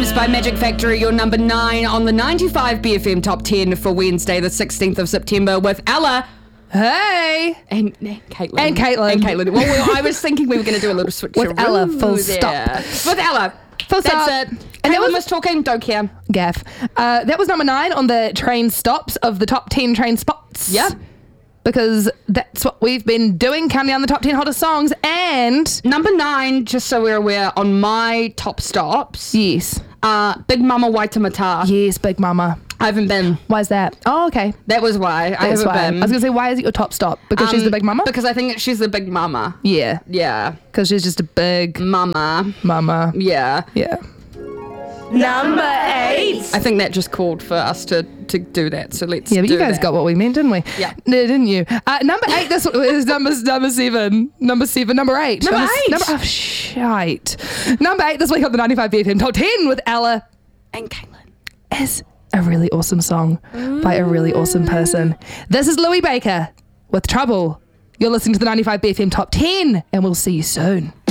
Dreams by Magic Factory, your number 9 on the 95 BFM Top 10 for Wednesday, the 16th of September with Ella. Hey! And Caitlin. And Caitlin. Well, I was thinking we were going to do a little switch. With Ella, full stop. With Ella. Full stop. That's it. And Caitlin was talking, don't care. Gaff. That was number 9 on the train stops of the top 10 train spots. Yeah. Because that's what we've been doing, counting down the top 10 hottest songs. And number 9, just so we're aware, on my top stops. Yes. Big Mama Waitemata. Yes, Big Mama. I haven't been. Why is that? Oh, okay. That was why. I haven't been. I was going to say, why is it your top stop? Because she's the Big Mama? Because I think she's the Big Mama. Yeah. Yeah. Because she's just a big Mama. Yeah. Yeah. Number 8. I think that just called for us to do that, so let's Yeah, but do you guys that. got what we meant, didn't we? Yeah. No, didn't you? Number 8, this is number 7. Number 8. Number 8? Oh, shite. Number 8 this week on the 95 BFM Top 10 with Ella And Caitlin. is a really awesome song by a really awesome person. This is Louis Baker with Trouble. You're listening to the 95 BFM Top 10, and we'll see you soon.